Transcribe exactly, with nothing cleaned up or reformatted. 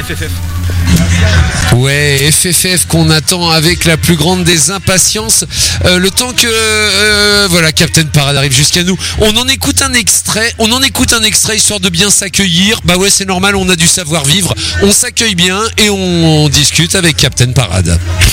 F F F. Ouais, F F F qu'on attend avec la plus grande des impatiences. Euh, le temps que euh, voilà, Captain Parade arrive jusqu'à nous. On en écoute un extrait. On en écoute un extrait histoire de bien s'accueillir. Bah ouais, c'est normal. On a du savoir-vivre. On s'accueille bien et on discute avec Captain Parade.